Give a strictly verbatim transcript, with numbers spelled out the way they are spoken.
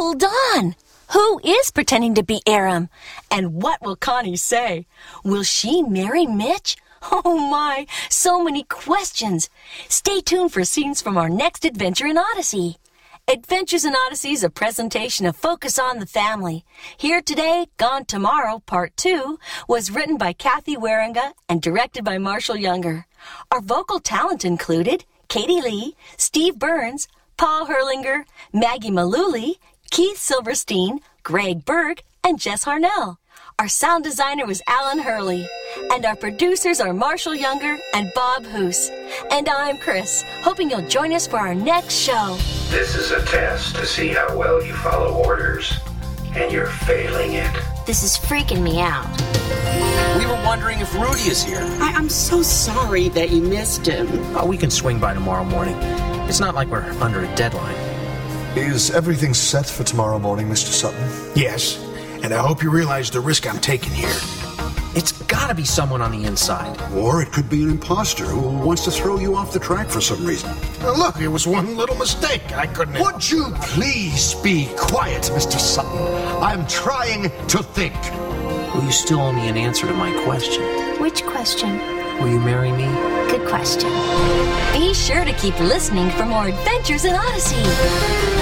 Hold on! Who is pretending to be Aram? And what will Connie say? Will she marry Mitch? Oh my, so many questions. Stay tuned for scenes from our next adventure in Odyssey. Adventures in Odyssey is a presentation of Focus on the Family. Here Today, Gone Tomorrow, Part two, was written by Kathy Waringa and directed by Marshall Younger. Our vocal talent included Katie Lee, Steve Burns, Paul Herlinger, Maggie Malooly, Keith Silverstein, Greg Berg, and Jess Harnell. Our sound designer was Alan Hurley, and our producers are Marshall Younger and Bob Hoos. And I'm Chris, hoping you'll join us for our next show. This is a test to see how well you follow orders, and you're failing it. This is freaking me out. We were wondering if Rudy is here. I- I'm so sorry that you missed him. Oh, we can swing by tomorrow morning. It's not like we're under a deadline. Is everything set for tomorrow morning, Mister Sutton? Yes, and I hope you realize the risk I'm taking here. It's gotta be someone on the inside. Or it could be an imposter who wants to throw you off the track for some reason. Now look, it was one little mistake. I couldn't... Would you please be quiet, Mister Sutton? I'm trying to think. Will you still owe me an answer to my question? Which question? Will you marry me? Good question. Be sure to keep listening for more Adventures in Odyssey.